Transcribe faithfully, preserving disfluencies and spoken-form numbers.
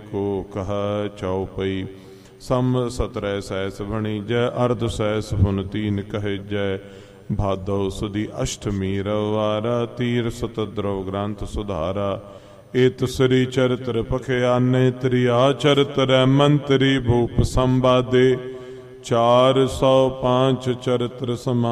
को कह चौपई। सम सतरै सैस वणिजय अर्ध सैस पुन तीन कहे जय। भादव सुदी अष्टमी रवारा तीर सतद्रव ग्रंथ सुधारा। एत श्री चरित्र पखयाने त्रिया चरित्र मंत्री भूप संवादे। चार सौ पांच चरित्र समा